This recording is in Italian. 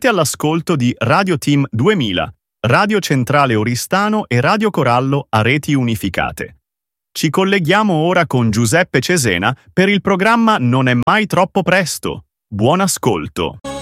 Siete all'ascolto di Radio Team 2000, Radio Centrale Oristano e Radio Corallo a reti unificate. Ci colleghiamo ora con Giuseppe Cesena per il programma Non è mai troppo presto. Buon ascolto!